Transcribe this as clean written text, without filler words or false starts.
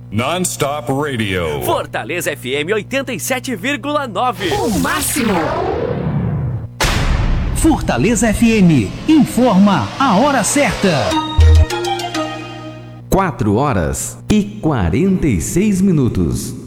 Non-stop radio. Fortaleza FM 87,9. O máximo. Fortaleza FM informa a hora certa. 4 horas e 46 minutos.